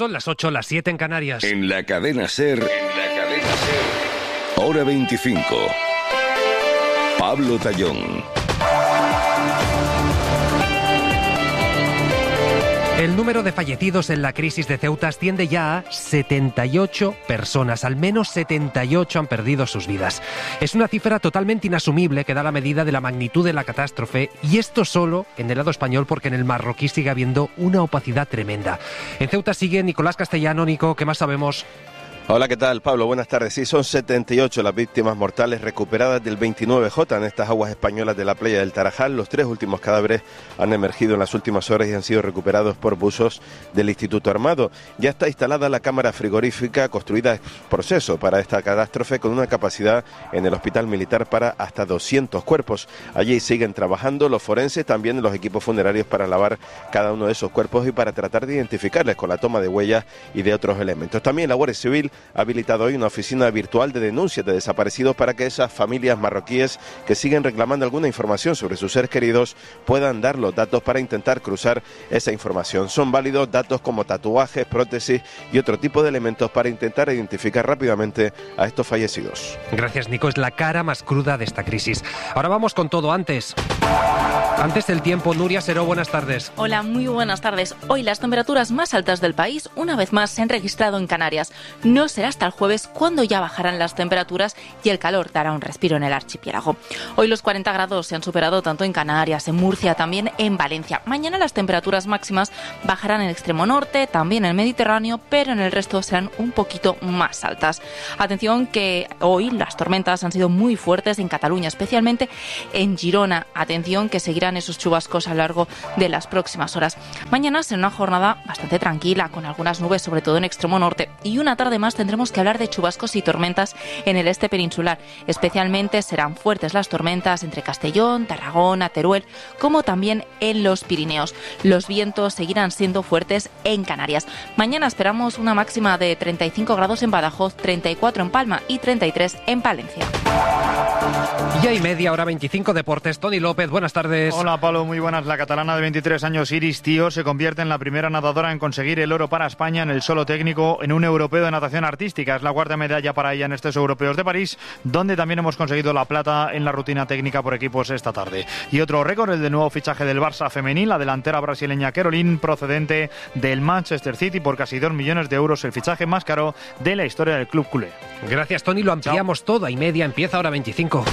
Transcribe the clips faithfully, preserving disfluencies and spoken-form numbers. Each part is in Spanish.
Son las ocho, las siete en Canarias. En la cadena SER, en la cadena SER, hora veinticinco. Pablo Tallón. El número de fallecidos en la crisis de Ceuta asciende ya a setenta y ocho personas. Al menos setenta y ocho han perdido sus vidas. Es una cifra totalmente inasumible que da la medida de la magnitud de la catástrofe, y esto solo en el lado español, porque en el marroquí sigue habiendo una opacidad tremenda. En Ceuta sigue Nicolás Castellano. Nico, ¿qué más sabemos? Hola, ¿qué tal, Pablo? Buenas tardes. Sí, son setenta y ocho las víctimas mortales recuperadas del veintinueve J en estas aguas españolas de la playa del Tarajal. Los tres últimos cadáveres han emergido en las últimas horas y han sido recuperados por buzos del Instituto Armado. Ya está instalada la cámara frigorífica construida ex proceso para esta catástrofe, con una capacidad en el hospital militar para hasta doscientos cuerpos. Allí siguen trabajando los forenses, también los equipos funerarios, para lavar cada uno de esos cuerpos y para tratar de identificarles con la toma de huellas y de otros elementos. También la Guardia Civil ha habilitado hoy una oficina virtual de denuncias de desaparecidos para que esas familias marroquíes que siguen reclamando alguna información sobre sus seres queridos puedan dar los datos para intentar cruzar esa información. Son válidos datos como tatuajes, prótesis y otro tipo de elementos para intentar identificar rápidamente a estos fallecidos. Gracias, Nico. Es la cara más cruda de esta crisis. Ahora vamos con todo antes. Antes del tiempo, Nuria Seró, buenas tardes. Hola, muy buenas tardes. Hoy las temperaturas más altas del país una vez más se han registrado en Canarias. No será hasta el jueves cuando ya bajarán las temperaturas y el calor dará un respiro en el archipiélago. Hoy los cuarenta grados se han superado tanto en Canarias, en Murcia, también en Valencia. Mañana las temperaturas máximas bajarán en el extremo norte, también en el Mediterráneo, pero en el resto serán un poquito más altas. Atención que hoy las tormentas han sido muy fuertes en Cataluña, especialmente en Girona. Atención que seguirán esos chubascos a lo largo de las próximas horas. Mañana será una jornada bastante tranquila, con algunas nubes, sobre todo en extremo norte, y una tarde más tendremos que hablar de chubascos y tormentas en el este peninsular. Especialmente serán fuertes las tormentas entre Castellón, Tarragona, Teruel, como también en los Pirineos. Los vientos seguirán siendo fuertes en Canarias. Mañana esperamos una máxima de treinta y cinco grados en Badajoz, treinta y cuatro en Palma y treinta y tres en Palencia. Y hay media hora veinticinco deportes. Tony López, buenas tardes. Hola, Pablo, muy buenas. La catalana de veintitrés años, Iris Tío, se convierte en la primera nadadora en conseguir el oro para España en el solo técnico en un europeo de natación artística. Es la cuarta medalla para ella en estos europeos de París, donde también hemos conseguido la plata en la rutina técnica por equipos esta tarde. Y otro récord, el de nuevo fichaje del Barça femenil, la delantera brasileña Caroline, procedente del Manchester City, por casi dos millones de euros, el fichaje más caro de la historia del club culé. Gracias, Tony. Lo ampliamos Chao. todo. Y media empieza ahora veinticinco.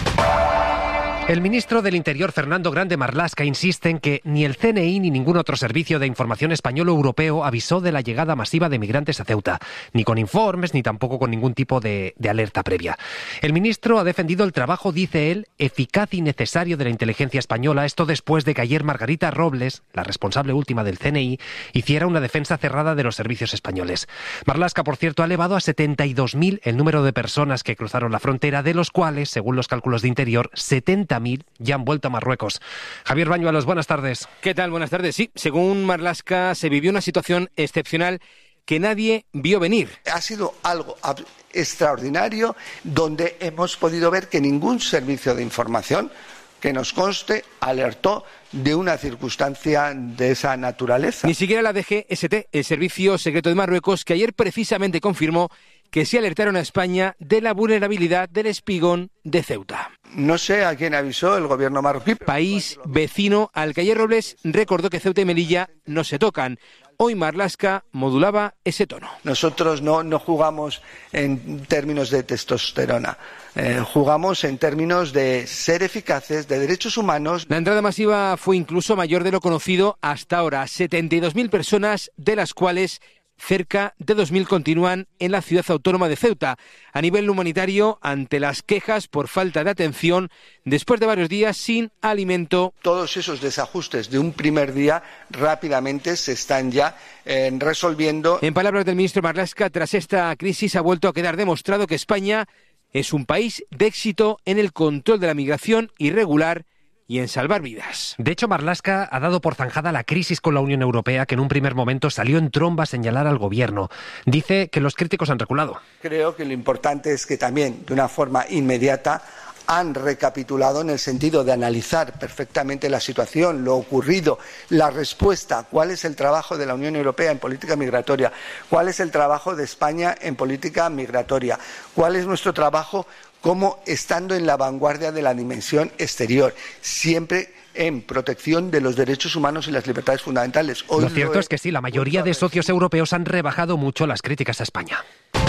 El ministro del Interior, Fernando Grande Marlaska, insiste en que ni el C N I ni ningún otro servicio de información español o europeo avisó de la llegada masiva de migrantes a Ceuta, ni con informes ni tampoco con ningún tipo de, de alerta previa. El ministro ha defendido el trabajo, dice él, eficaz y necesario de la inteligencia española, esto después de que ayer Margarita Robles, la responsable última del C N I, hiciera una defensa cerrada de los servicios españoles. Marlaska, por cierto, ha elevado a setenta y dos mil el número de personas que cruzaron la frontera, de los cuales, según los cálculos de Interior, setenta mil ya han vuelto a Marruecos. Javier Bañuelos, buenas tardes. ¿Qué tal? Buenas tardes. Sí, según Marlaska, se vivió una situación excepcional que nadie vio venir. Ha sido algo extraordinario, donde hemos podido ver que ningún servicio de información que nos conste alertó de una circunstancia de esa naturaleza. Ni siquiera la D G S T, el Servicio Secreto de Marruecos, que ayer precisamente confirmó que se alertaron a España de la vulnerabilidad del espigón de Ceuta. No sé a quién avisó el gobierno marroquí. País vecino al que ayer Robles recordó que Ceuta y Melilla no se tocan. Hoy Marlaska modulaba ese tono. Nosotros no, no jugamos en términos de testosterona, eh, jugamos en términos de ser eficaces, de derechos humanos. La entrada masiva fue incluso mayor de lo conocido hasta ahora, setenta y dos mil personas, de las cuales cerca de dos mil continúan en la ciudad autónoma de Ceuta. A nivel humanitario, ante las quejas por falta de atención, después de varios días sin alimento. Todos esos desajustes de un primer día rápidamente se están ya eh, resolviendo. En palabras del ministro Marlaska, tras esta crisis ha vuelto a quedar demostrado que España es un país de éxito en el control de la migración irregular y en salvar vidas. De hecho, Marlaska ha dado por zanjada la crisis con la Unión Europea, que en un primer momento salió en tromba a señalar al gobierno. Dice que los críticos han reculado. Creo que lo importante es que también, de una forma inmediata, han recapitulado en el sentido de analizar perfectamente la situación, lo ocurrido, la respuesta, cuál es el trabajo de la Unión Europea en política migratoria, cuál es el trabajo de España en política migratoria, cuál es nuestro trabajo como estando en la vanguardia de la dimensión exterior, siempre en protección de los derechos humanos y las libertades fundamentales. Hoy lo cierto lo es que sí, la mayoría de socios europeos han rebajado mucho las críticas a España.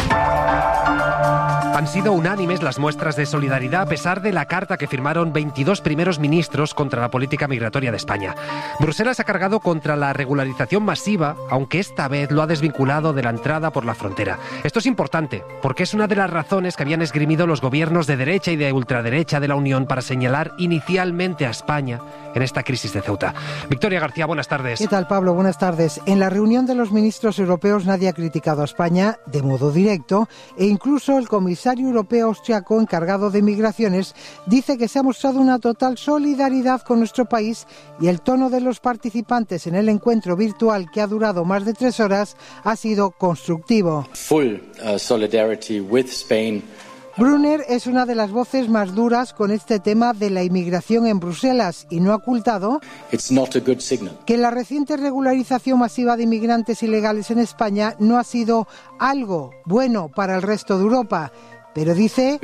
Han sido unánimes las muestras de solidaridad a pesar de la carta que firmaron veintidós primeros ministros contra la política migratoria de España. Bruselas ha cargado contra la regularización masiva, aunque esta vez lo ha desvinculado de la entrada por la frontera. Esto es importante, porque es una de las razones que habían esgrimido los gobiernos de derecha y de ultraderecha de la Unión para señalar inicialmente a España en esta crisis de Ceuta. Victoria García, buenas tardes. ¿Qué tal, Pablo? Buenas tardes. En la reunión de los ministros europeos nadie ha criticado a España de modo directo e incluso el comisario europeo austriaco encargado de migraciones dice que se ha mostrado una total solidaridad con nuestro país y el tono de los participantes en el encuentro virtual que ha durado más de tres horas ha sido constructivo. Full uh, solidarity with Spain. Brunner es una de las voces más duras con este tema de la inmigración en Bruselas y no ha ocultado que la reciente regularización masiva de inmigrantes ilegales en España no ha sido algo bueno para el resto de Europa. Pero dice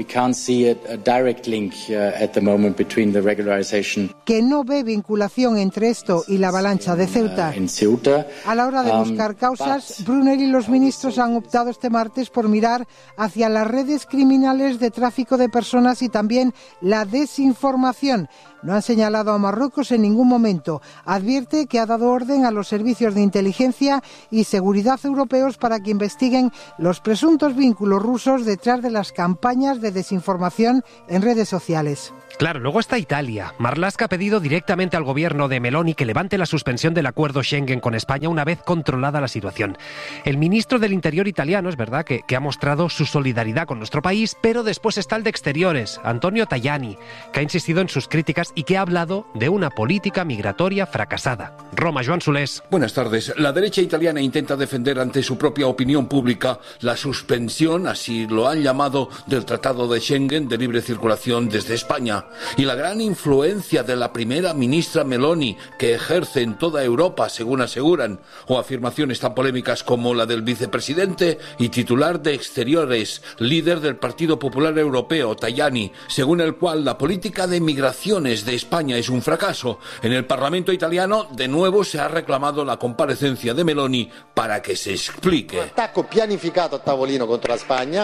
que no ve vinculación entre esto y la avalancha de Ceuta. A la hora de buscar causas, Brunner y los ministros han optado este martes por mirar hacia las redes criminales de tráfico de personas y también la desinformación. No han señalado a Marruecos en ningún momento. Advierte que ha dado orden a los servicios de inteligencia y seguridad europeos para que investiguen los presuntos vínculos rusos detrás de las campañas de desinformación en redes sociales. Claro, luego está Italia. Marlaska ha pedido directamente al gobierno de Meloni que levante la suspensión del acuerdo Schengen con España una vez controlada la situación. El ministro del Interior italiano, es verdad, que, que ha mostrado su solidaridad con nuestro país, pero después está el de Exteriores, Antonio Tajani, que ha insistido en sus críticas y que ha hablado de una política migratoria fracasada. Roma, Joan Solés. Buenas tardes. La derecha italiana intenta defender ante su propia opinión pública la suspensión, así lo han llamado, del Tratado de Schengen de libre circulación desde España. Y la gran influencia de la primera ministra Meloni, que ejerce en toda Europa, según aseguran, o afirmaciones tan polémicas como la del vicepresidente y titular de Exteriores, líder del Partido Popular Europeo, Tajani, según el cual la política de migraciones de España es un fracaso. En el Parlamento italiano, de nuevo, se ha reclamado la comparecencia de Meloni para que se explique. Un attacco pianificato a tavolino contra España.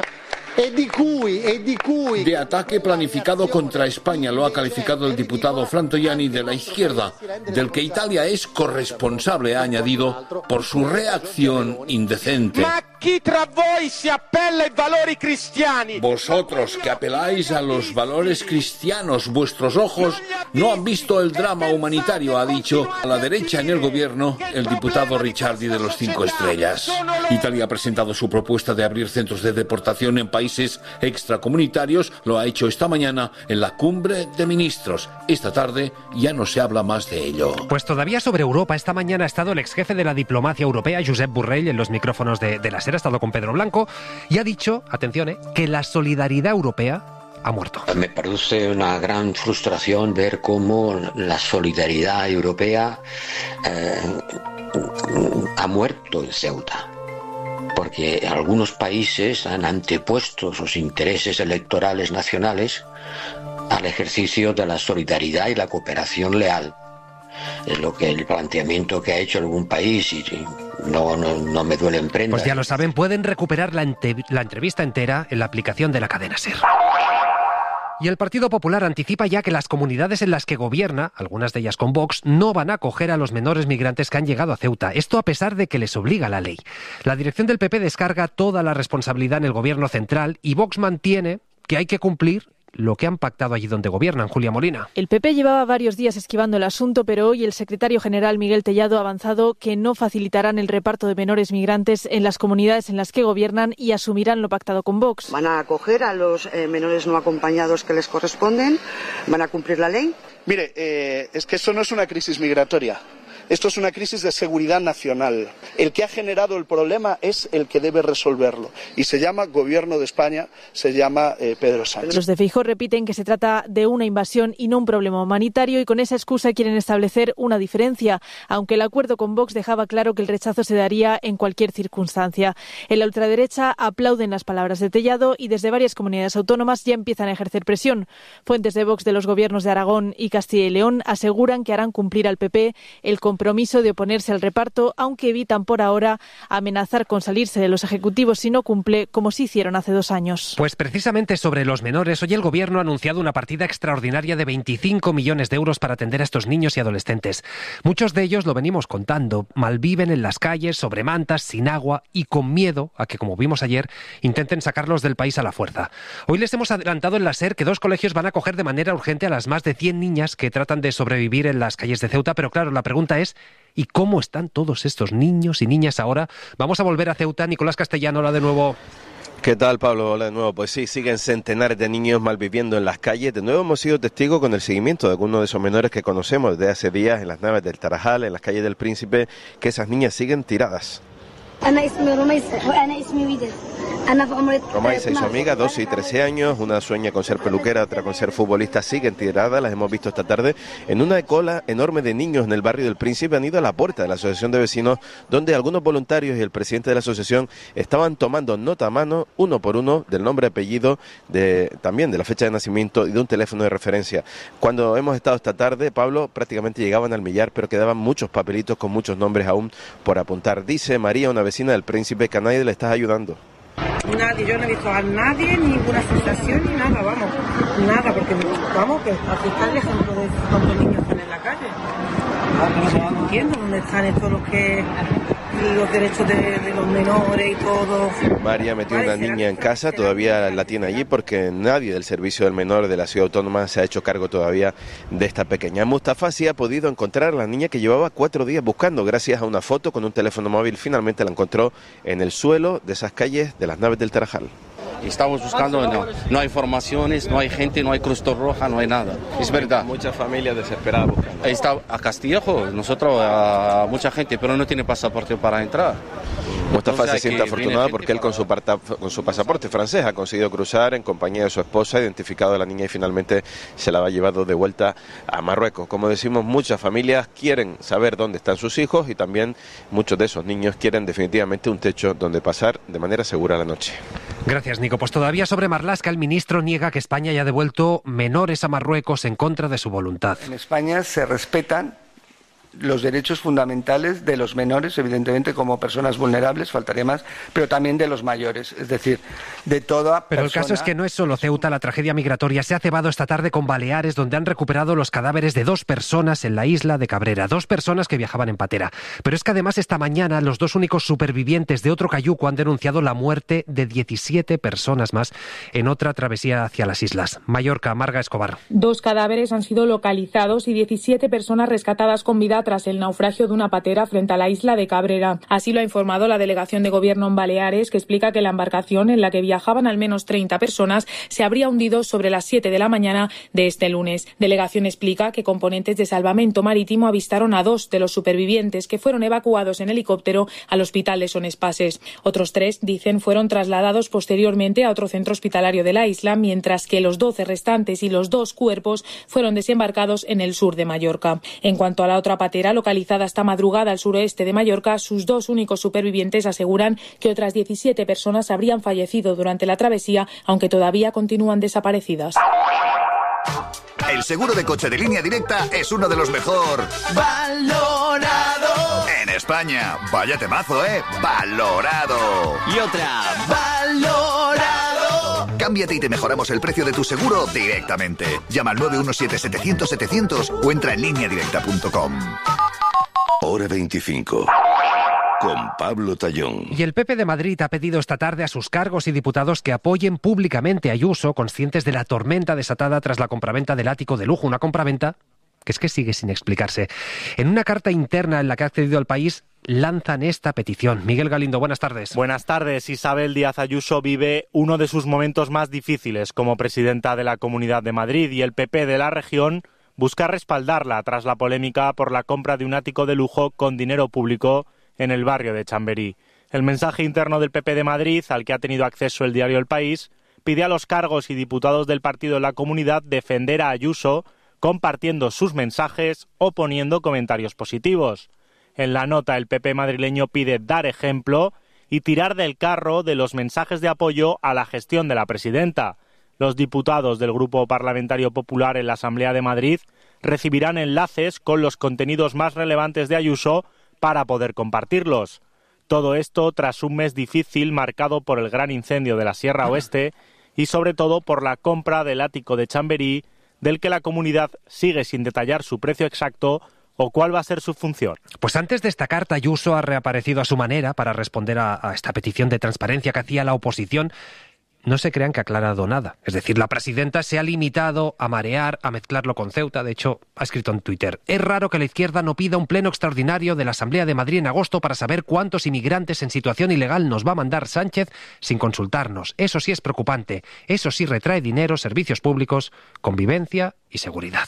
De ataque planificado contra España, lo ha calificado el diputado Frantoianni de la izquierda, del que Italia es corresponsable, ha añadido, por su reacción indecente. Vosotros que apeláis a los valores cristianos, vuestros ojos no han visto el drama humanitario, ha dicho a la derecha en el gobierno el diputado Ricciardi de los Cinco Estrellas. Italia ha presentado su propuesta de abrir centros de deportación en países extracomunitarios, lo ha hecho esta mañana en la cumbre de ministros. Esta tarde ya no se habla más de ello. Pues todavía sobre Europa, esta mañana ha estado el ex jefe de la diplomacia europea, Josep Borrell, en los micrófonos de, de la SER, ha estado con Pedro Blanco y ha dicho, atención, eh, que la solidaridad europea ha muerto. Me produce una gran frustración ver cómo la solidaridad europea eh, ha muerto en Ceuta. Porque algunos países han antepuesto sus intereses electorales nacionales al ejercicio de la solidaridad y la cooperación leal. Es lo que el planteamiento que ha hecho algún país y no, no, no me duele en prenda. Pues ya lo saben, pueden recuperar la, ente- la entrevista entera en la aplicación de la cadena SER. Y el Partido Popular anticipa ya que las comunidades en las que gobierna, algunas de ellas con Vox, no van a acoger a los menores migrantes que han llegado a Ceuta. Esto a pesar de que les obliga la ley. La dirección del P P descarga toda la responsabilidad en el gobierno central y Vox mantiene que hay que cumplir lo que han pactado allí donde gobiernan. Julia Molina. El P P llevaba varios días esquivando el asunto, pero hoy el secretario general Miguel Tellado ha avanzado que no facilitarán el reparto de menores migrantes en las comunidades en las que gobiernan y asumirán lo pactado con Vox. Van a acoger a los eh, menores no acompañados que les corresponden, van a cumplir la ley. Mire, eh, es que esto no es una crisis migratoria. Esto es una crisis de seguridad nacional. El que ha generado el problema es el que debe resolverlo. Y se llama Gobierno de España, se llama eh, Pedro Sánchez. Los de Feijóo repiten que se trata de una invasión y no un problema humanitario y con esa excusa quieren establecer una diferencia, aunque el acuerdo con Vox dejaba claro que el rechazo se daría en cualquier circunstancia. En la ultraderecha aplauden las palabras de Tellado y desde varias comunidades autónomas ya empiezan a ejercer presión. Fuentes de Vox de los gobiernos de Aragón y Castilla y León aseguran que harán cumplir al P P el compromiso compromiso de oponerse al reparto, aunque evitan por ahora amenazar con salirse de los ejecutivos si no cumple, como sí hicieron hace dos años. Pues precisamente sobre los menores, hoy el Gobierno ha anunciado una partida extraordinaria de veinticinco millones de euros para atender a estos niños y adolescentes. Muchos de ellos, lo venimos contando, malviven en las calles, sobre mantas, sin agua y con miedo a que, como vimos ayer, intenten sacarlos del país a la fuerza. Hoy les hemos adelantado en la SER que dos colegios van a acoger de manera urgente a las más de cien niñas que tratan de sobrevivir en las calles de Ceuta, pero claro, la pregunta es ¿y cómo están todos estos niños y niñas ahora? Vamos a volver a Ceuta. Nicolás Castellano, hola de nuevo. ¿Qué tal, Pablo? Hola de nuevo. Pues sí, siguen centenares de niños malviviendo en las calles. De nuevo hemos sido testigos con el seguimiento de algunos de esos menores que conocemos desde hace días en las naves del Tarajal, en las calles del Príncipe, que esas niñas siguen tiradas. Romaisa y su amiga, doce y trece años, una sueña con ser peluquera, otra con ser futbolista, siguen tiradas, las hemos visto esta tarde en una cola enorme de niños en el barrio del Príncipe. Han ido a la puerta de la Asociación de Vecinos, donde algunos voluntarios y el presidente de la asociación estaban tomando nota a mano, uno por uno, del nombre, apellido, de, también de la fecha de nacimiento y de un teléfono de referencia. Cuando hemos estado esta tarde, Pablo, prácticamente llegaban al millar, pero quedaban muchos papelitos con muchos nombres aún por apuntar. Dice María, una vecina del Príncipe, que a nadie le está ayudando. Nadie, yo no he visto a nadie, ninguna sensación, ni nada, vamos, nada, porque vamos, que aquí está el ejemplo de cuántos niños están en la calle. No entiendo dónde están estos los que los derechos de, de los menores y todo. María metió una niña en casa, todavía la tiene allí porque nadie del servicio del menor de la ciudad autónoma se ha hecho cargo todavía de esta pequeña. Mustafa sí ha podido encontrar a la niña que llevaba cuatro días buscando, gracias a una foto con un teléfono móvil. Finalmente la encontró en el suelo de esas calles de las naves del Tarajal. Estamos buscando, no, no hay formaciones, no hay gente, no hay Cruz Roja, no hay nada. Es verdad. Muchas familias desesperadas buscando. Ahí está a Castillejo, nosotros a mucha gente, pero no tiene pasaporte para entrar. Mustafa se siente afortunado porque él con su, parta, con su pasaporte francés ha conseguido cruzar en compañía de su esposa, ha identificado a la niña y finalmente se la ha llevado de vuelta a Marruecos. Como decimos, muchas familias quieren saber dónde están sus hijos y también muchos de esos niños quieren definitivamente un techo donde pasar de manera segura la noche. Gracias, Nico. Pues todavía sobre Marlaska, el ministro niega que España haya devuelto menores a Marruecos en contra de su voluntad. En España se respetan los derechos fundamentales de los menores, evidentemente como personas vulnerables, faltaría más, pero también de los mayores, es decir, de toda persona. Pero el caso es que no es solo Ceuta, la tragedia migratoria se ha cebado esta tarde con Baleares, donde han recuperado los cadáveres de dos personas en la isla de Cabrera, dos personas que viajaban en patera. Pero es que además esta mañana los dos únicos supervivientes de otro cayuco han denunciado la muerte de diecisiete personas más en otra travesía hacia las islas. Mallorca, Marga Escobar. Dos cadáveres han sido localizados y diecisiete personas rescatadas con vida tras el naufragio de una patera frente a la isla de Cabrera. Así lo ha informado la delegación de gobierno en Baleares, que explica que la embarcación en la que viajaban al menos treinta personas se habría hundido sobre las siete de la mañana de este lunes. Delegación explica que componentes de salvamento marítimo avistaron a dos de los supervivientes que fueron evacuados en helicóptero al hospital de Son Espases. Otros tres, dicen, fueron trasladados posteriormente a otro centro hospitalario de la isla, mientras que los doce restantes y los dos cuerpos fueron desembarcados en el sur de Mallorca. En cuanto a la otra patera, localizada esta madrugada al suroeste de Mallorca, sus dos únicos supervivientes aseguran que otras diecisiete personas habrían fallecido durante la travesía, aunque todavía continúan desaparecidas. El seguro de coche de Línea Directa es uno de los mejor valorado en España. Vaya temazo, ¿eh? Valorado. Y otra, valorado. Cámbiate y te mejoramos el precio de tu seguro directamente. Llama al nueve uno siete, setecientos, setecientos o entra en línea directa punto com. Hora veinticinco. Con Pablo Tallón. Y el P P de Madrid ha pedido esta tarde a sus cargos y diputados que apoyen públicamente a Ayuso, conscientes de la tormenta desatada tras la compraventa del ático de lujo. Una compraventa que es que sigue sin explicarse. En una carta interna en la que ha accedido al País, lanzan esta petición. Miguel Galindo, buenas tardes. Buenas tardes. Isabel Díaz Ayuso vive uno de sus momentos más difíciles como presidenta de la Comunidad de Madrid y el P P de la región busca respaldarla tras la polémica por la compra de un ático de lujo con dinero público en el barrio de Chamberí. El mensaje interno del P P de Madrid, al que ha tenido acceso el diario El País, pide a los cargos y diputados del partido en la comunidad defender a Ayuso, compartiendo sus mensajes o poniendo comentarios positivos. En la nota, el P P madrileño pide dar ejemplo y tirar del carro de los mensajes de apoyo a la gestión de la presidenta. Los diputados del Grupo Parlamentario Popular en la Asamblea de Madrid recibirán enlaces con los contenidos más relevantes de Ayuso para poder compartirlos. Todo esto tras un mes difícil marcado por el gran incendio de la Sierra Oeste y sobre todo por la compra del ático de Chamberí, del que la comunidad sigue sin detallar su precio exacto o cuál va a ser su función. Pues antes de esta carta, Ayuso ha reaparecido a su manera para responder a, a esta petición de transparencia que hacía la oposición. No se crean que ha aclarado nada. Es decir, la presidenta se ha limitado a marear, a mezclarlo con Ceuta. De hecho, ha escrito en Twitter: es raro que la izquierda no pida un pleno extraordinario de la Asamblea de Madrid en agosto para saber cuántos inmigrantes en situación ilegal nos va a mandar Sánchez sin consultarnos. Eso sí es preocupante. Eso sí retrae dinero, servicios públicos, convivencia y seguridad.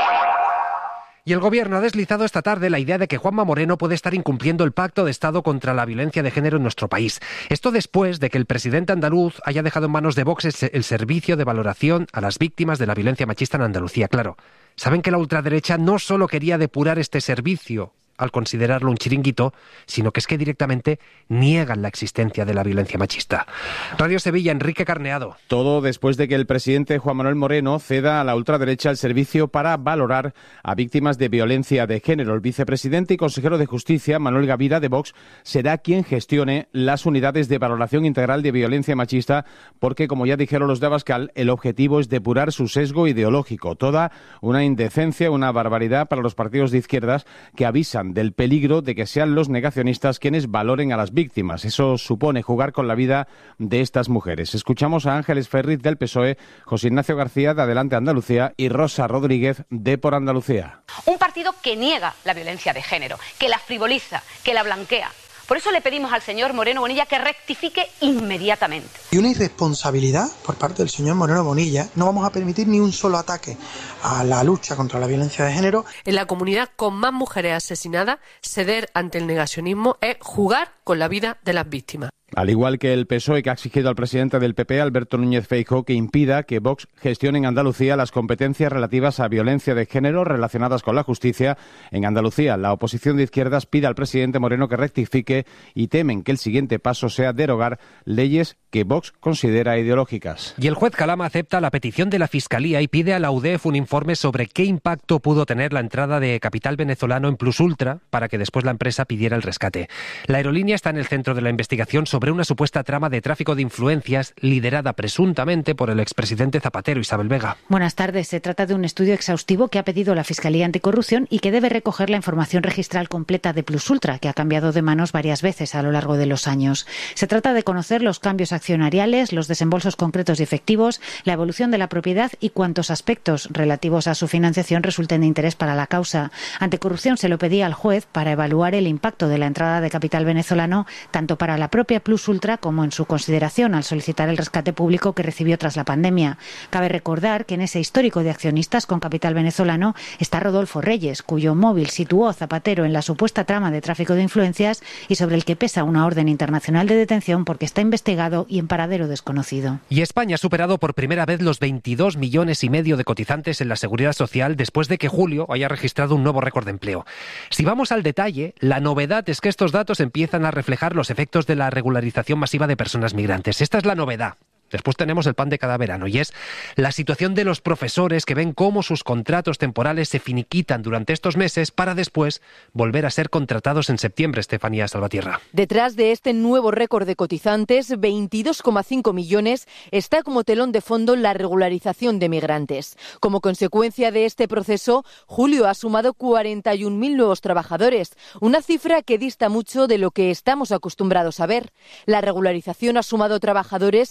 Y el Gobierno ha deslizado esta tarde la idea de que Juanma Moreno puede estar incumpliendo el Pacto de Estado contra la violencia de género en nuestro país. Esto después de que el presidente andaluz haya dejado en manos de Vox el servicio de valoración a las víctimas de la violencia machista en Andalucía. Claro, saben que la ultraderecha no solo quería depurar este servicio al considerarlo un chiringuito, sino que es que directamente niegan la existencia de la violencia machista. Radio Sevilla, Enrique Carneado. Todo después de que el presidente Juan Manuel Moreno ceda a la ultraderecha el servicio para valorar a víctimas de violencia de género. El vicepresidente y consejero de Justicia, Manuel Gavira, de Vox, será quien gestione las unidades de valoración integral de violencia machista, porque, como ya dijeron los de Abascal, el objetivo es depurar su sesgo ideológico. Toda una indecencia, una barbaridad para los partidos de izquierdas que avisan del peligro de que sean los negacionistas quienes valoren a las víctimas. Eso supone jugar con la vida de estas mujeres. Escuchamos a Ángeles Ferriz del P S O E, José Ignacio García de Adelante Andalucía y Rosa Rodríguez de Por Andalucía. Un partido que niega la violencia de género, que la frivoliza, que la blanquea. Por eso le pedimos al señor Moreno Bonilla que rectifique inmediatamente. Y una irresponsabilidad por parte del señor Moreno Bonilla. No vamos a permitir ni un solo ataque a la lucha contra la violencia de género. En la comunidad con más mujeres asesinadas, ceder ante el negacionismo es jugar con la vida de las víctimas. Al igual que el P S O E, que ha exigido al presidente del P P, Alberto Núñez Feijóo, que impida que Vox gestione en Andalucía las competencias relativas a violencia de género relacionadas con la justicia. En Andalucía, la oposición de izquierdas pide al presidente Moreno que rectifique y temen que el siguiente paso sea derogar leyes que Vox considera ideológicas. Y el juez Calama acepta la petición de la Fiscalía y pide a la U D E F un informe sobre qué impacto pudo tener la entrada de capital venezolano en Plus Ultra para que después la empresa pidiera el rescate. La aerolínea está en el centro de la investigación sobre una supuesta trama de tráfico de influencias liderada presuntamente por el expresidente Zapatero. Isabel Vega. Buenas tardes. Se trata de un estudio exhaustivo que ha pedido la Fiscalía Anticorrupción y que debe recoger la información registral completa de Plus Ultra, que ha cambiado de manos varias veces a lo largo de los años. Se trata de conocer los cambios accionariales, los desembolsos concretos y efectivos, la evolución de la propiedad y cuántos aspectos relativos a su financiación resulten de interés para la causa. Anticorrupción se lo pedía al juez para evaluar el impacto de la entrada de capital venezolano tanto para la propia Plus Ultra como en su consideración al solicitar el rescate público que recibió tras la pandemia. Cabe recordar que en ese histórico de accionistas con capital venezolano está Rodolfo Reyes, cuyo móvil situó Zapatero en la supuesta trama de tráfico de influencias y sobre el que pesa una orden internacional de detención porque está investigado y en paradero desconocido. Y España ha superado por primera vez los veintidós millones y medio de cotizantes en la Seguridad Social después de que julio haya registrado un nuevo récord de empleo. Si vamos al detalle, la novedad es que estos datos empiezan a reflejar los efectos de la regularización masiva de personas migrantes. Esta es la novedad. Después tenemos el pan de cada verano y es la situación de los profesores que ven cómo sus contratos temporales se finiquitan durante estos meses para después volver a ser contratados en septiembre. Estefanía Salvatierra. Detrás de este nuevo récord de cotizantes, veintidós coma cinco millones, está como telón de fondo la regularización de migrantes. Como consecuencia de este proceso, julio ha sumado cuarenta y un mil nuevos trabajadores, una cifra que dista mucho de lo que estamos acostumbrados a ver. La regularización ha sumado trabajadores y también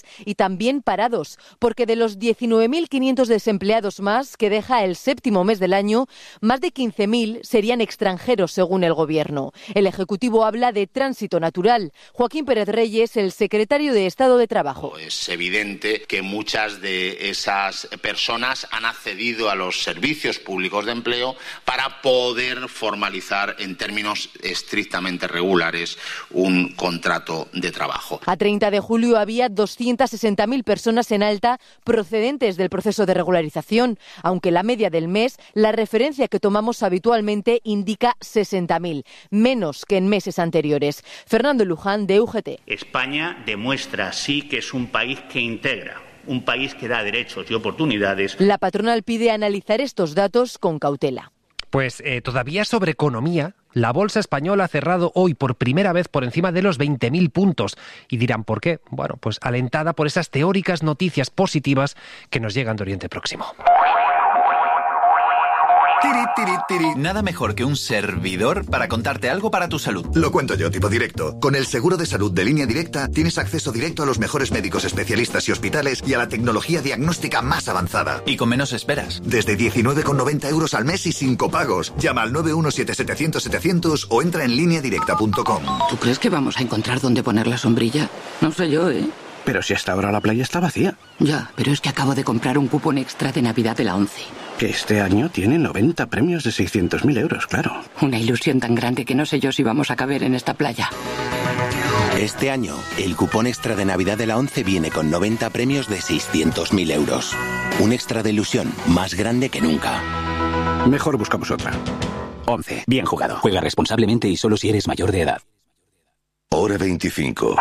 también parados, porque de los diecinueve mil quinientos desempleados más que deja el séptimo mes del año, más de quince mil serían extranjeros, según el Gobierno. El Ejecutivo habla de tránsito natural. Joaquín Pérez Reyes, el secretario de Estado de Trabajo. Es evidente que muchas de esas personas han accedido a los servicios públicos de empleo para poder formalizar en términos estrictamente regulares un contrato de trabajo. A treinta de julio había doscientas sesenta mil personas en alta procedentes del proceso de regularización, aunque la media del mes, la referencia que tomamos habitualmente, indica sesenta mil, menos que en meses anteriores. Fernando Luján, de U G T. España demuestra sí que es un país que integra, un país que da derechos y oportunidades. La patronal pide analizar estos datos con cautela. Pues eh, todavía sobre economía, la bolsa española ha cerrado hoy por primera vez por encima de los veinte mil puntos. Y dirán, ¿por qué? Bueno, pues alentada por esas teóricas noticias positivas que nos llegan de Oriente Próximo. Tiri, tiri, tiri. Nada mejor que un servidor para contarte algo para tu salud. Lo cuento yo, tipo directo. Con el seguro de salud de Línea Directa tienes acceso directo a los mejores médicos especialistas y hospitales y a la tecnología diagnóstica más avanzada. Y con menos esperas. Desde diecinueve con noventa euros al mes y sin copagos. Llama al nueve uno siete setecientos setecientos o entra en línea directa punto com. ¿Tú crees que vamos a encontrar dónde poner la sombrilla? No sé yo, ¿eh? Pero si hasta ahora la playa está vacía. Ya, pero es que acabo de comprar un cupón extra de Navidad de la ONCE. Que este año tiene noventa premios de seiscientos mil euros, claro. Una ilusión tan grande que no sé yo si vamos a caber en esta playa. Este año, el cupón extra de Navidad de la ONCE viene con noventa premios de seiscientos mil euros. Un extra de ilusión más grande que nunca. Mejor buscamos otra. ONCE. Bien jugado. Juega responsablemente y solo si eres mayor de edad. Hora veinticinco.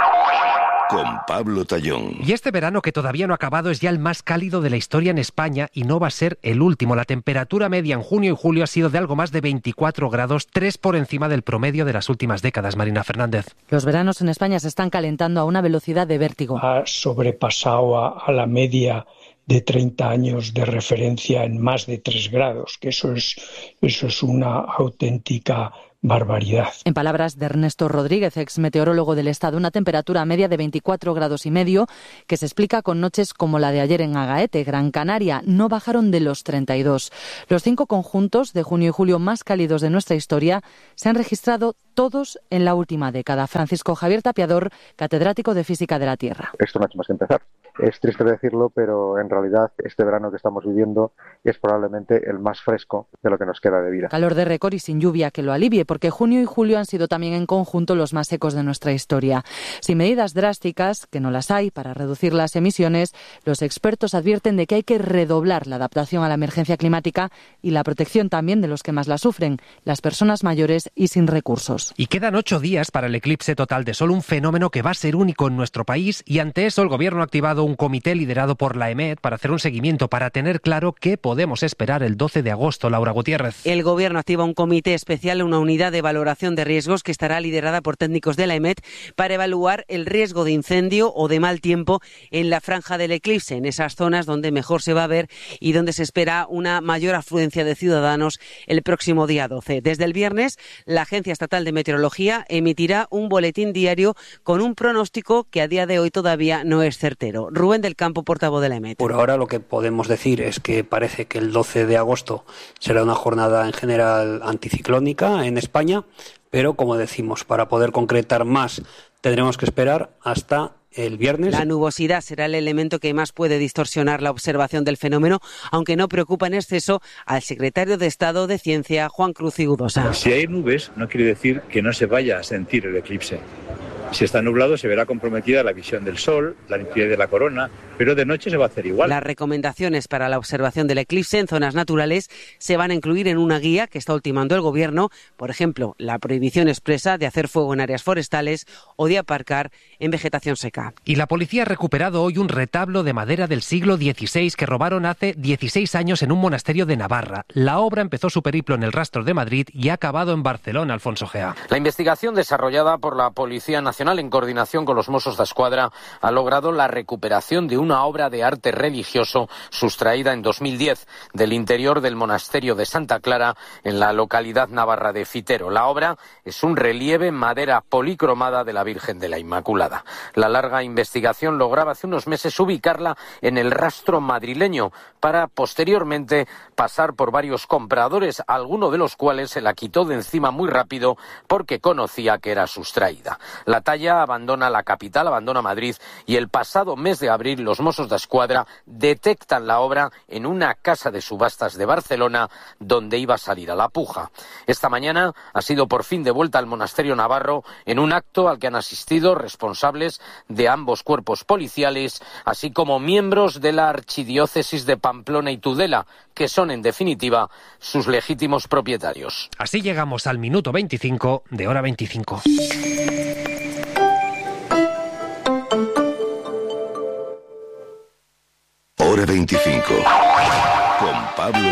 Con Pablo Tallón. Y este verano que todavía no ha acabado es ya el más cálido de la historia en España y no va a ser el último. La temperatura media en junio y julio ha sido de algo más de veinticuatro grados, tres por encima del promedio de las últimas décadas. Marina Fernández. Los veranos en España se están calentando a una velocidad de vértigo. Ha sobrepasado a, a la media de treinta años de referencia en más de tres grados, que eso es, eso es una auténtica barbaridad. En palabras de Ernesto Rodríguez, ex meteorólogo del Estado, una temperatura media de veinticuatro grados y medio que se explica con noches como la de ayer en Agaete, Gran Canaria. No bajaron de los treinta y dos. Los cinco conjuntos de junio y julio más cálidos de nuestra historia se han registrado todos en la última década. Francisco Javier Tapiador, catedrático de Física de la Tierra. Esto no ha hecho más que empezar. Es triste decirlo, pero en realidad este verano que estamos viviendo es probablemente el más fresco de lo que nos queda de vida. Calor de récord y sin lluvia que lo alivie, porque junio y julio han sido también en conjunto los más secos de nuestra historia. Sin medidas drásticas, que no las hay, para reducir las emisiones, los expertos advierten de que hay que redoblar la adaptación a la emergencia climática y la protección también de los que más la sufren, las personas mayores y sin recursos. Y quedan ocho días para el eclipse total de sol, un fenómeno que va a ser único en nuestro país, y ante eso el Gobierno ha activado un comité liderado por la EMET para hacer un seguimiento, para tener claro qué podemos esperar el doce de agosto. Laura Gutiérrez. El Gobierno activa un comité especial, una unidad de valoración de riesgos que estará liderada por técnicos de la EMET para evaluar el riesgo de incendio o de mal tiempo en la franja del eclipse, en esas zonas donde mejor se va a ver y donde se espera una mayor afluencia de ciudadanos el próximo día doce. Desde el viernes, la Agencia Estatal de Meteorología emitirá un boletín diario con un pronóstico que a día de hoy todavía no es certero. Rubén del Campo, portavoz de la EMET. Por ahora lo que podemos decir es que parece que el doce de agosto será una jornada en general anticiclónica en España, pero como decimos, para poder concretar más tendremos que esperar hasta el viernes. La nubosidad será el elemento que más puede distorsionar la observación del fenómeno, aunque no preocupa en exceso al secretario de Estado de Ciencia, Juan Cruz Igudosa. Si hay nubes, no quiere decir que no se vaya a sentir el eclipse. Si está nublado, se verá comprometida la visión del sol, la nitidez de la corona, pero de noche se va a hacer igual. Las recomendaciones para la observación del eclipse en zonas naturales se van a incluir en una guía que está ultimando el Gobierno, por ejemplo, la prohibición expresa de hacer fuego en áreas forestales o de aparcar en vegetación seca. Y la policía ha recuperado hoy un retablo de madera del siglo dieciséis que robaron hace dieciséis años en un monasterio de Navarra. La obra empezó su periplo en el rastro de Madrid y ha acabado en Barcelona, Alfonso Gea. La investigación desarrollada por la Policía Nacional en coordinación con los Mossos d'Esquadra ha logrado la recuperación de un una obra de arte religioso sustraída en dos mil diez del interior del monasterio de Santa Clara en la localidad navarra de Fitero. La obra es un relieve en madera policromada de la Virgen de la Inmaculada. La larga investigación lograba hace unos meses ubicarla en el rastro madrileño para posteriormente pasar por varios compradores, alguno de los cuales se la quitó de encima muy rápido porque conocía que era sustraída. La talla abandona la capital, abandona Madrid, y el pasado mes de abril los Mossos d'Esquadra detectan la obra en una casa de subastas de Barcelona donde iba a salir a la puja. Esta mañana ha sido por fin devuelta al monasterio navarro en un acto al que han asistido responsables de ambos cuerpos policiales, así como miembros de la archidiócesis de Pamplona y Tudela, que son en definitiva sus legítimos propietarios. Así llegamos al minuto veinticinco de Hora veinticinco. Hora veinticinco. Con Pablo...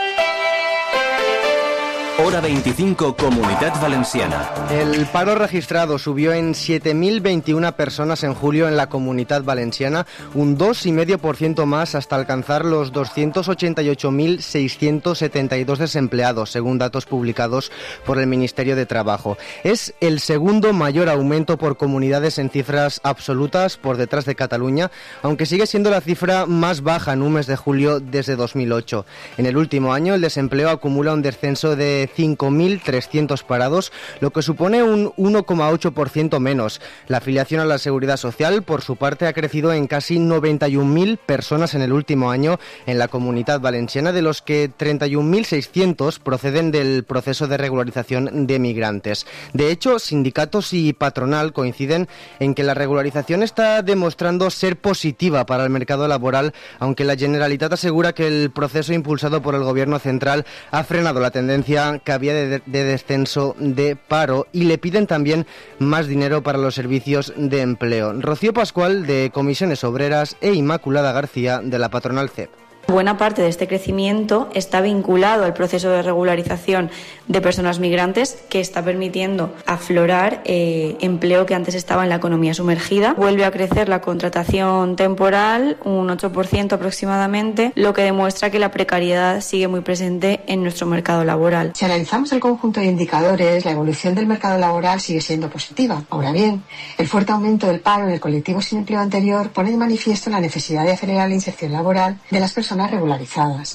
Hora veinticinco, Comunitat Valenciana. El paro registrado subió en siete mil veintiuna personas en julio en la Comunitat Valenciana, un dos coma cinco por ciento más hasta alcanzar los doscientos ochenta y ocho mil seiscientos setenta y dos desempleados, según datos publicados por el Ministerio de Trabajo. Es el segundo mayor aumento por comunidades en cifras absolutas, por detrás de Cataluña, aunque sigue siendo la cifra más baja en un mes de julio desde dos mil ocho. En el último año, el desempleo acumula un descenso de cinco mil trescientos parados, lo que supone un uno coma ocho por ciento menos. La afiliación a la Seguridad Social, por su parte, ha crecido en casi noventa y un mil personas en el último año en la Comunitat Valenciana, de los que treinta y un mil seiscientos proceden del proceso de regularización de migrantes. De hecho, sindicatos y patronal coinciden en que la regularización está demostrando ser positiva para el mercado laboral, aunque la Generalitat asegura que el proceso impulsado por el Gobierno central ha frenado la tendencia que había de, de descenso de paro, y le piden también más dinero para los servicios de empleo. Rocío Pascual, de Comisiones Obreras, e Inmaculada García, de la patronal C E P. Buena parte de este crecimiento está vinculado al proceso de regularización de personas migrantes, que está permitiendo aflorar eh, empleo que antes estaba en la economía sumergida. Vuelve a crecer la contratación temporal, un ocho por ciento aproximadamente, lo que demuestra que la precariedad sigue muy presente en nuestro mercado laboral. Si analizamos el conjunto de indicadores, la evolución del mercado laboral sigue siendo positiva. Ahora bien, el fuerte aumento del paro en el colectivo sin empleo anterior pone de manifiesto la necesidad de acelerar la inserción laboral de las personas regularizadas.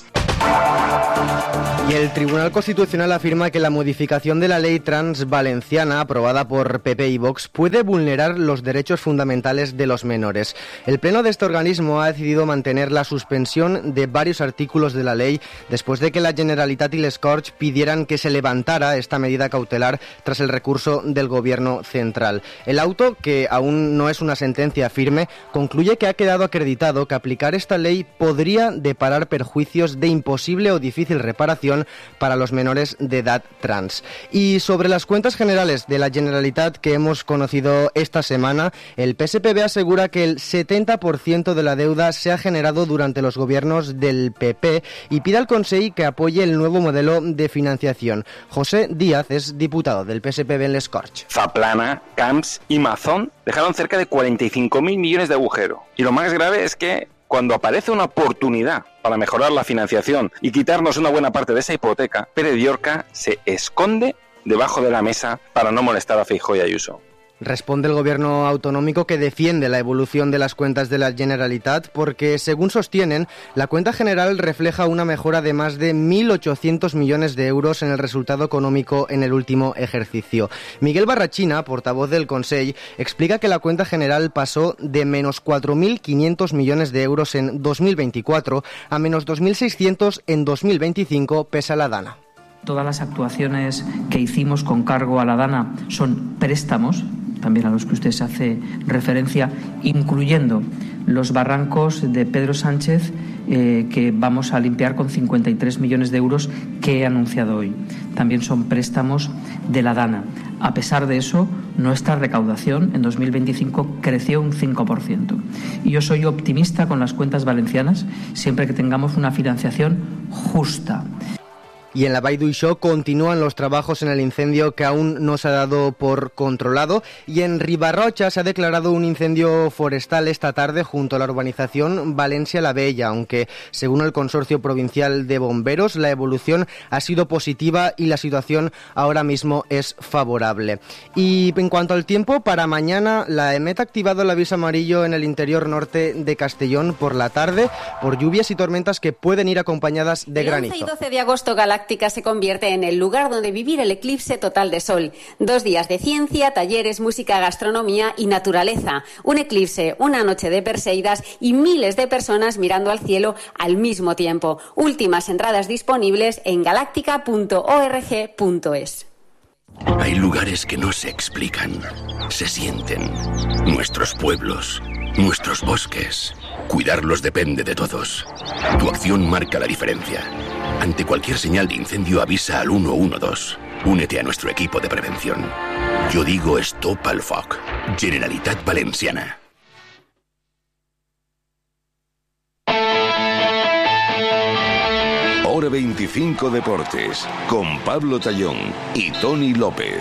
Y el Tribunal Constitucional afirma que la modificación de la ley trans valenciana, aprobada por P P y Vox, puede vulnerar los derechos fundamentales de los menores. El Pleno de este organismo ha decidido mantener la suspensión de varios artículos de la ley después de que la Generalitat y les Corts pidieran que se levantara esta medida cautelar tras el recurso del Gobierno central. El auto, que aún no es una sentencia firme, concluye que ha quedado acreditado que aplicar esta ley podría deparar perjuicios de imposible o difícil reparación para los menores de edad trans. Y sobre las cuentas generales de la Generalitat que hemos conocido esta semana, el P S P B asegura que el setenta por ciento de la deuda se ha generado durante los gobiernos del P P y pide al Consell que apoye el nuevo modelo de financiación. José Díaz es diputado del P S P B en les Corts. Zaplana, Camps y Mazón dejaron cerca de cuarenta y cinco mil millones de agujero. Y lo más grave es que cuando aparece una oportunidad para mejorar la financiación y quitarnos una buena parte de esa hipoteca, Pere Diorca se esconde debajo de la mesa para no molestar a Feijóo y Ayuso. Responde el gobierno autonómico, que defiende la evolución de las cuentas de la Generalitat porque, según sostienen, la cuenta general refleja una mejora de más de mil ochocientos millones de euros en el resultado económico en el último ejercicio. Miguel Barrachina, portavoz del Consell, explica que la cuenta general pasó de menos cuatro mil quinientos millones de euros en dos mil veinticuatro a menos dos mil seiscientos en dos mil veinticinco, pese a la Dana. Todas las actuaciones que hicimos con cargo a la Dana son préstamos, también a los que usted se hace referencia, incluyendo los barrancos de Pedro Sánchez, eh, que vamos a limpiar con cincuenta y tres millones de euros que he anunciado hoy. También son préstamos de la Dana. A pesar de eso, nuestra recaudación en dos mil veinticinco creció un cinco por ciento. Y yo soy optimista con las cuentas valencianas siempre que tengamos una financiación justa. Y en la Vall d'Uixó continúan los trabajos en el incendio que aún no se ha dado por controlado. Y en Ribarrocha se ha declarado un incendio forestal esta tarde junto a la urbanización Valencia la Bella, aunque según el Consorcio Provincial de Bomberos la evolución ha sido positiva y la situación ahora mismo es favorable. Y en cuanto al tiempo, para mañana la EMET ha activado el aviso amarillo en el interior norte de Castellón por la tarde por lluvias y tormentas que pueden ir acompañadas de granizo. El once y doce de agosto Galáctica se convierte en el lugar donde vivir el eclipse total de sol. Dos días de ciencia, talleres, música, gastronomía y naturaleza. Un eclipse, una noche de Perseidas y miles de personas mirando al cielo al mismo tiempo. Últimas entradas disponibles en galáctica punto org punto es. Hay lugares que no se explican, se sienten. Nuestros pueblos, nuestros bosques. Cuidarlos depende de todos. Tu acción marca la diferencia. Ante cualquier señal de incendio avisa al uno uno dos. Únete a nuestro equipo de prevención. Yo digo Stop al Foc. Generalitat Valenciana. Hora veinticinco Deportes, con Pablo Tallón y Tony López.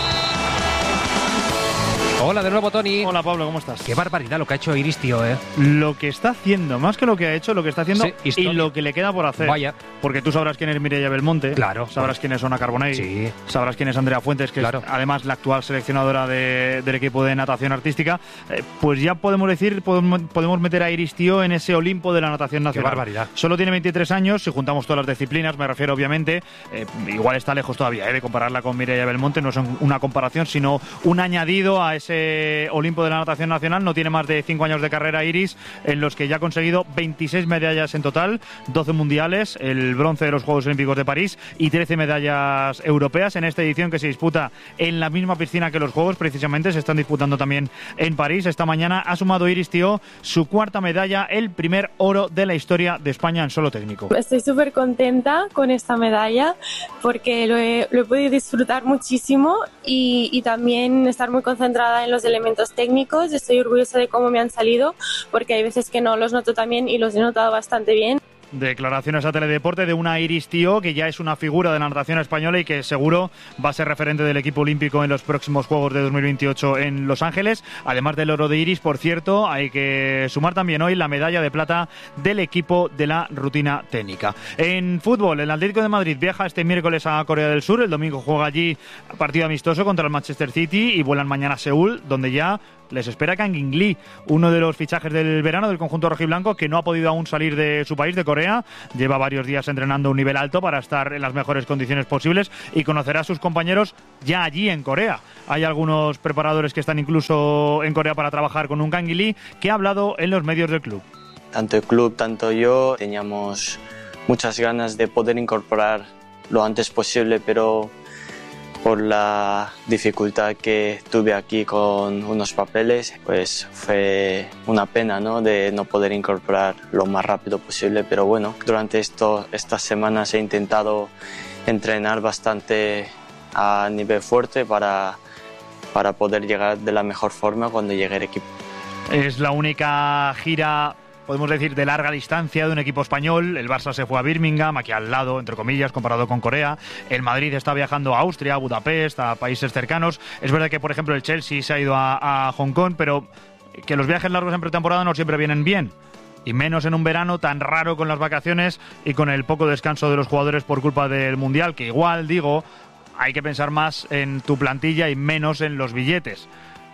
Hola de nuevo, Tony. Hola, Pablo, ¿cómo estás? Qué barbaridad lo que ha hecho Iris, tío, ¿eh? Lo que está haciendo, más que lo que ha hecho, lo que está haciendo sí, y lo que le queda por hacer. Vaya. Porque tú sabrás quién es Mireia Belmonte. Claro. Sabrás quién es Ona Carbonell. Sí. Sabrás quién es Andrea Fuentes, que claro. es además la actual seleccionadora de, del equipo de natación artística. Eh, pues ya podemos decir, podemos, podemos meter a Iris, tío, en ese Olimpo de la natación nacional. Qué barbaridad. Solo tiene veintitrés años, si juntamos todas las disciplinas, me refiero obviamente, eh, igual está lejos todavía, eh, de compararla con Mireia Belmonte. No es una comparación, sino un añadido a ese Olimpo de la natación nacional. No tiene más de cinco años de carrera Iris, en los que ya ha conseguido veintiséis medallas en total, doce mundiales, el bronce de los Juegos Olímpicos de París y trece medallas europeas en esta edición que se disputa en la misma piscina que los Juegos. Precisamente se están disputando también en París. Esta mañana ha sumado Iris, tío, su cuarta medalla, el primer oro de la historia de España en solo técnico. Estoy súper contenta con esta medalla porque lo he, lo he podido disfrutar muchísimo y, y también estar muy concentrada en los elementos técnicos. Estoy orgullosa de cómo me han salido porque hay veces que no los noto tan bien y los he notado bastante bien. Declaraciones a Teledeporte de una Iris, tío, que ya es una figura de la natación española y que seguro va a ser referente del equipo olímpico en los próximos Juegos de dos mil veintiocho en Los Ángeles. Además del oro de Iris, por cierto, hay que sumar también hoy la medalla de plata del equipo de la rutina técnica. En fútbol, el Atlético de Madrid viaja este miércoles a Corea del Sur. El domingo juega allí partido amistoso contra el Manchester City y vuelan mañana a Seúl, donde ya les espera Kang In Lee, uno de los fichajes del verano del conjunto rojiblanco, que no ha podido aún salir de su país, de Corea. Lleva varios días entrenando a un nivel alto para estar en las mejores condiciones posibles y conocerá a sus compañeros ya allí en Corea. Hay algunos preparadores que están incluso en Corea para trabajar con un Kang In Lee, que ha hablado en los medios del club. Tanto el club, tanto yo, teníamos muchas ganas de poder incorporar lo antes posible, pero por la dificultad que tuve aquí con unos papeles, pues fue una pena, ¿no?, de no poder incorporar lo más rápido posible. Pero bueno, durante esto, estas semanas he intentado entrenar bastante a nivel fuerte para, para poder llegar de la mejor forma cuando llegue el equipo. Es la única gira, podemos decir, de larga distancia de un equipo español. El Barça se fue a Birmingham, aquí al lado, entre comillas, comparado con Corea. El Madrid está viajando a Austria, a Budapest, a países cercanos. Es verdad que, por ejemplo, el Chelsea se ha ido a, a Hong Kong, pero que los viajes largos en pretemporada no siempre vienen bien. Y menos en un verano tan raro con las vacaciones y con el poco descanso de los jugadores por culpa del Mundial, que igual, digo, hay que pensar más en tu plantilla y menos en los billetes.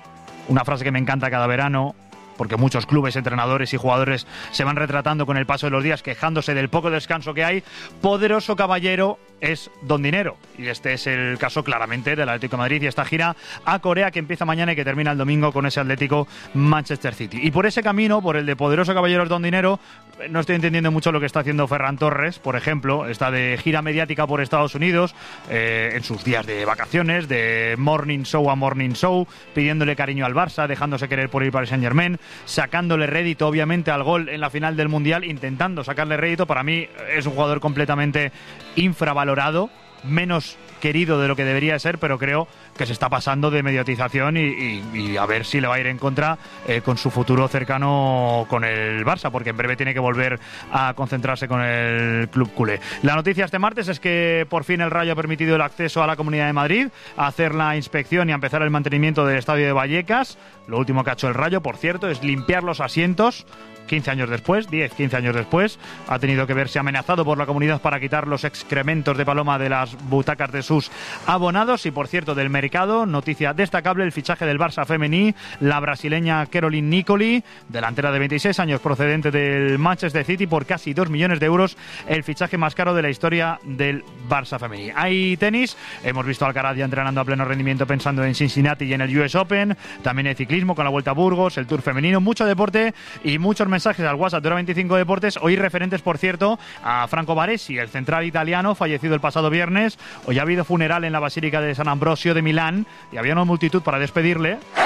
Una frase que me encanta cada verano, porque muchos clubes, entrenadores y jugadores se van retratando con el paso de los días, quejándose del poco descanso que hay. Poderoso caballero es don dinero, y este es el caso claramente del Atlético de Madrid y esta gira a Corea que empieza mañana y que termina el domingo con ese Atlético Manchester City. Y por ese camino, por el de poderoso caballero es don dinero, no estoy entendiendo mucho lo que está haciendo Ferran Torres, por ejemplo. Está de gira mediática por Estados Unidos, eh, en sus días de vacaciones, de morning show a morning show, pidiéndole cariño al Barça, dejándose querer por ir para el Saint-Germain, sacándole rédito obviamente al gol en la final del Mundial, intentando sacarle rédito. Para mí es un jugador completamente infravalorado, menos querido de lo que debería ser, pero creo que se está pasando de mediatización y, y, y a ver si le va a ir en contra eh, con su futuro cercano con el Barça, porque en breve tiene que volver a concentrarse con el club culé. La noticia este martes es que por fin el Rayo ha permitido el acceso a la Comunidad de Madrid, a hacer la inspección y a empezar el mantenimiento del estadio de Vallecas. Lo último que ha hecho el Rayo, por cierto, es limpiar los asientos. quince años después, diez, quince años después, ha tenido que verse amenazado por la comunidad para quitar los excrementos de paloma de las butacas de sus abonados. Y por cierto, del mercado, noticia destacable, el fichaje del Barça femení, la brasileña Caroline Nicoli, delantera de veintiséis años procedente del Manchester City, por casi dos millones de euros, el fichaje más caro de la historia del Barça femení. Hay tenis, hemos visto a Alcaraz ya entrenando a pleno rendimiento pensando en Cincinnati y en el U S Open, también hay ciclismo con la Vuelta a Burgos, el Tour femenino, mucho deporte y muchos mensajes al WhatsApp de Hora veinticinco Deportes, hoy referentes, por cierto, a Franco Baresi, el central italiano, fallecido el pasado viernes. Hoy ha habido funeral en la Basílica de San Ambrosio de Milán y había una multitud para despedirle.